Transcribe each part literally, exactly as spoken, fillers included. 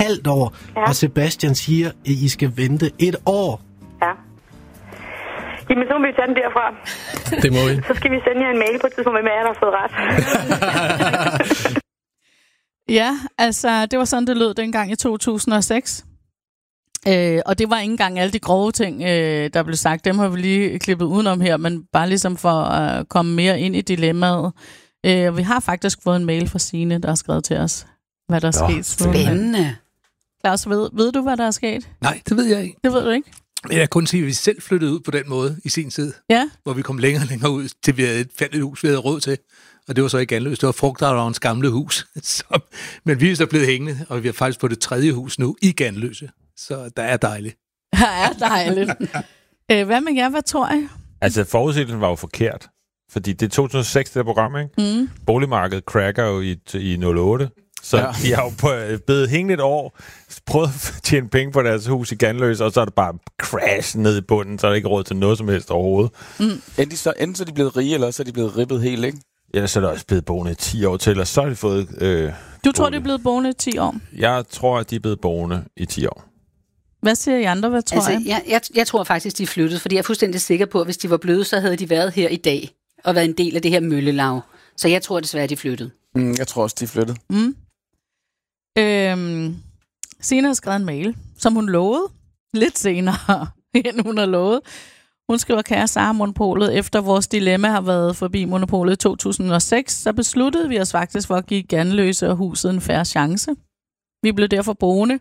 halvt år, ja. Og Sebastian siger, at I skal vente et år. Ja. Jamen, så må vi tage den derfra. Det må vi. Så skal vi sende jer en mail på et tidspunkt, hvem er der har fået ret. Ja, altså, det var sådan, det lød dengang i to tusind og seks. Øh, og det var ikke engang alle de grove ting, øh, der blev sagt. Dem har vi lige klippet udenom her, men bare ligesom for at komme mere ind i dilemmaet. Øh, vi har faktisk fået en mail fra Signe, der har skrevet til os, hvad der er Nå, sket. Spændende. Klaus, ved, ved du, hvad der er sket? Nej, det ved jeg ikke. Det ved du ikke? Jeg kan kun sige, at vi selv flyttede ud på den måde i sin tid. Ja. Hvor vi kom længere og længere ud, til vi havde fandt et hus, vi havde råd til. Og det var så ikke Ganløs. Det var Frugtavlerens gamle hus. Så, men vi er så blevet hængende, og vi er faktisk på det tredje hus nu i Ganløse. Så der er dejligt. Der er dejligt. øh, hvad med jer? Hvad tror I? Altså, forudsigelsen var jo forkert. Fordi det er to tusind og seks, det der program, ikke? Mm. Boligmarkedet cracker jo i, i nul otte. Så ja. De har jo på, blevet hængende et år, prøvet at tjene penge på deres hus i Ganløse, og så er det bare crash ned i bunden, så er der ikke råd til noget som helst overhovedet. Mm. Enten, så, enten så er de blevet rige, eller så er de blevet ribbet helt, ikke? Ja, så er der også blevet boende i ti år til, og så har de fået... Øh, du tror, de er blevet boende i ti år? Jeg tror, at de er blevet boende i ti år. Hvad siger I andre? Hvad tror altså, jeg? Jeg, jeg? Jeg tror faktisk, de er flyttet, fordi jeg er fuldstændig sikker på, at hvis de var bløde, så havde de været her i dag, og været en del af det her møllelav. Så jeg tror desværre, de er flyttet. Mm, jeg tror også, de er flyttet. Mm. Øhm, Signe har skrevet en mail, som hun lovede lidt senere, end hun har lovet. Hun skriver, kære Sara, Monopolet, efter vores dilemma har været forbi Monopolet i to tusind og seks, så besluttede vi os faktisk for at give Ganløse og huset en fair chance. Vi blev derfor boende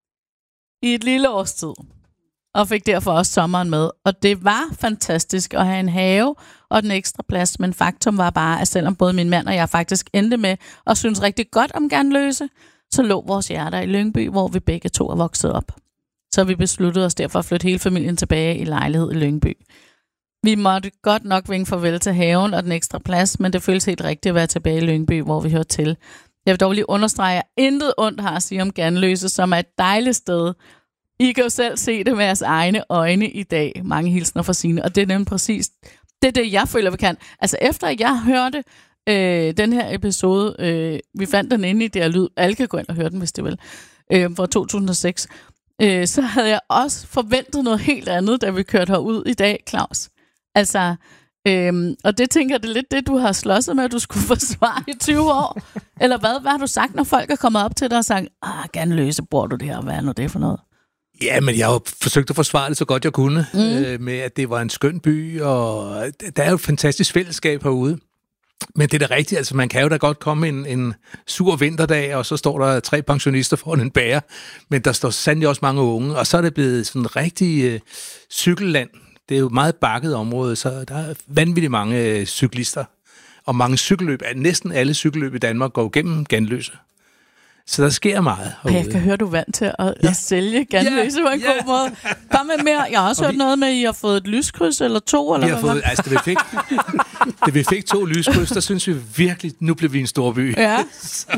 i et lille års tid, og fik derfor også sommeren med. Og det var fantastisk at have en have og den ekstra plads, men faktum var bare, at selvom både min mand og jeg faktisk endte med og synes rigtig godt om Ganløse, så lå vores hjerter i Lyngby, hvor vi begge to er vokset op. Så vi besluttede os derfor at flytte hele familien tilbage i lejlighed i Lyngby. Vi måtte godt nok vinke farvel til haven og den ekstra plads, men det føles helt rigtigt at være tilbage i Lyngby, hvor vi hører til. Jeg vil dog lige understrege, at intet ondt har at sige om Ganløse, som er et dejligt sted. I kan jo selv se det med jeres egne øjne i dag. Mange hilsner fra Signe, og det er nemlig præcis det, er det jeg føler, vi kan. Altså efter jeg hørte øh, den her episode, øh, vi fandt den inde i det her lyd, alle kan gå ind og høre den, hvis det vil, øh, fra to tusind og seks, øh, så havde jeg også forventet noget helt andet, da vi kørte herud i dag, Claus. Altså, øhm, og det tænker jeg, det er lidt det, du har slåsset med, at du skulle forsvare i tyve år. Eller hvad? Hvad har du sagt, når folk er kommet op til dig og sagt, ah, Ganløse, bor du det her? Hvad er nu det for noget? Ja, men jeg har jo forsøgt at forsvare det så godt jeg kunne, mm. øh, med at det var en skøn by, og der er jo et fantastisk fællesskab herude. Men det er da rigtigt, altså man kan jo da godt komme en, en sur vinterdag, og så står der tre pensionister foran en bager, men der står sandelig også mange unge, og så er det blevet sådan en rigtig øh, cykelland. Det er jo et meget bakket område, så der er vanvittigt mange øh, cyklister, og mange cykelløb. Næsten alle cykelløb i Danmark går gennem Ganløse. Så der sker meget herude. Jeg kan høre, du er vant til at, ja. at sælge Ganløse ja, på en ja. god måde. Kom med mere. Jeg har også og hørt vi, noget med, at I har fået et lyskryds eller to. Eller vi har hvad? fået, altså, det vi fik, det vi fik to lyskryds, der synes vi virkelig, nu bliver vi en stor by. Ja. så,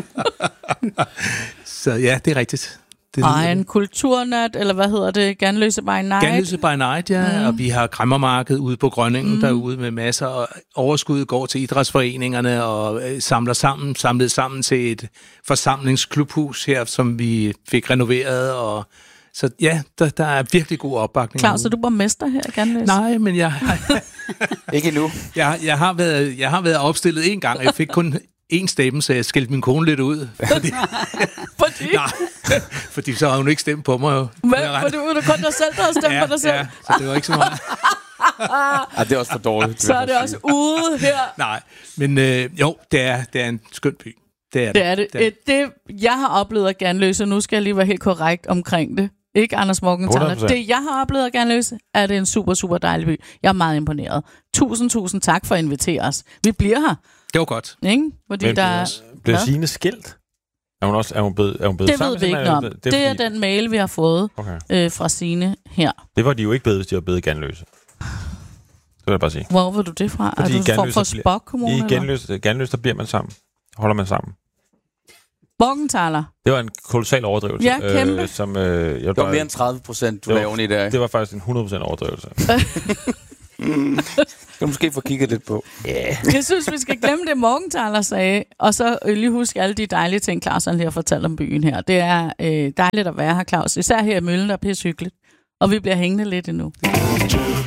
så ja, det er rigtigt. Det og en kulturnat, eller hvad hedder det? Ganløse by Night? Ganløse by Night, ja. Mm. Og vi har kræmmermarked ude på Grønningen mm. derude med masser. Og overskuddet går til idrætsforeningerne og samler sammen, samlet sammen til et forsamlingsklubhus her, som vi fik renoveret. Og så ja, der, der er virkelig god opbakning. Claus, så du var mester her i Ganløse? Nej, men jeg... Ikke endnu. Jeg, jeg, har været, jeg har været opstillet en gang, og jeg fik kun... en stemme, så jeg skældte min kone lidt ud. Fordi, fordi? Nej, fordi så har hun ikke stemt på mig. Men fordi du kun dig selv, der har stemt ja, på dig selv? Ja, så det var ikke så meget. Ja, det er også for dårligt. Så er det også ude her. Nej, men øh, jo, det er, det er en skøn by. Det er det. Det er det. det, er. det jeg har oplevet af Ganløse, nu skal jeg lige være helt korrekt omkring det. Ikke Anders Morgenthaler. Det, jeg har oplevet af Ganløse, er det en super, super dejlig by. Jeg er meget imponeret. Tusind, tusind tak for at invitere os. Vi bliver her. Det var godt. Ikke? Fordi men der bliver Signe skilt? Er hun også er hun blevet, er hun blevet det sammen? Det ved vi ikke om. Det, det er fordi... den mail, vi har fået okay. øh, fra Signe her. Det var de jo ikke blevet, hvis de var blevet Ganløse. Det vil jeg bare sige. Hvor var du det fra? Fordi er du for, for Spock Kommune? I Ganløse, Ganløse, der bliver man sammen. Holder man sammen. Morgenthaler. Det var en kolossal overdrivelse. Ja, kæmpe. Øh, som, øh, jeg det var mere end tredive procent, du lavede i der. Det var faktisk en hundrede procent overdrivelse. Mm. Skal du måske få kigget lidt på. Yeah. Jeg synes, vi skal glemme det, Morgenthaler sagde, og så lige huske alle de dejlige ting, Claus han lige har fortalt om byen her. Det er øh, dejligt at være her, Claus. Især her i Møllen, der er pisse hyggeligt. Og vi bliver hængende lidt endnu.